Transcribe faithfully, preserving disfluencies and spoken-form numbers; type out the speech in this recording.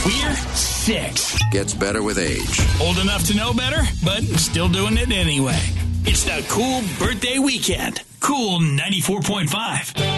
We're six. Gets better with age. Old enough to know better, but still doing it anyway. It's the Cool Birthday Weekend. Cool ninety-four point five.